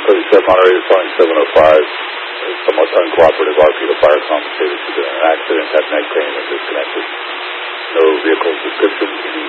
Monterey responding 705. Somewhat uncooperative RP to fire compensated to an accident, had neck pain and disconnected. No vehicle description.